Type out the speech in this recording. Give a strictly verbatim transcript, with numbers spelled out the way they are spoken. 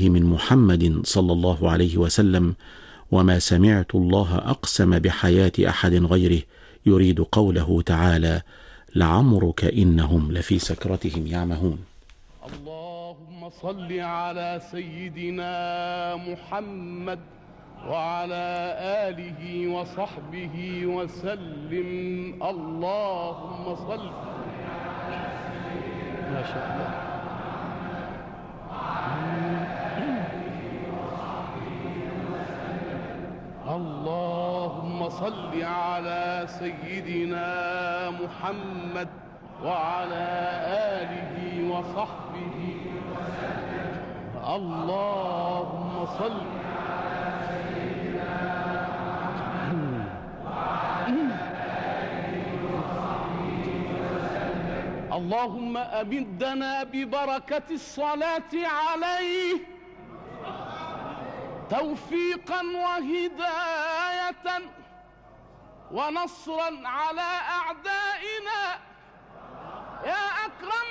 من محمد صلى الله عليه وسلم: وما سمعت الله أقسم بحياة أحد غيره، يريد قوله تعالى: لعمرك إنهم لفي سكرتهم يعمهون. اللهم صل على سيدنا محمد وعلى آله وصحبه وسلم. اللهم صل. ما شاء الله. اللهم صل على سيدنا محمد وعلى آله وصحبه وسلم. اللهم صل على سيدنا محمد وعلى آله وصحبه وسلم. اللهم أمدنا ببركة الصلاة عليه توفيقا وهداية ونصرا على أعدائه